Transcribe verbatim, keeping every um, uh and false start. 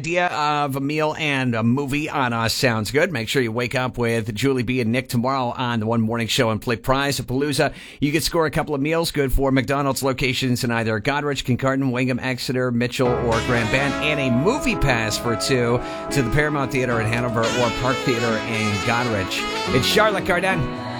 idea of a meal and a movie on Us Sounds Good, make sure you wake up with Julie B and Nick tomorrow on the One Morning Show and play Prize-A-Palooza. You can score a couple of meals good for McDonald's locations in either Goderich, Kincardine, Wingham, Exeter, Mitchell, or Grand Bend, and a movie pass for two to the Paramount Theater in Hanover or Park Theater in Goderich. It's Charlotte Cardin.